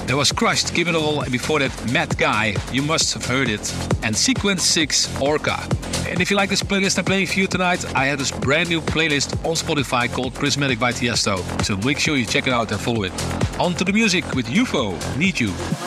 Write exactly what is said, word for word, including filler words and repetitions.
There was Crushed, Give It All, and before that, Mad Guy, you must have heard it, and Sequence six, Orca. And if you like this playlist I'm playing for you tonight, I have this brand new playlist on Spotify called Prismatic by Tiesto, so make sure you check it out and follow it. On to the music with U F O, Need You.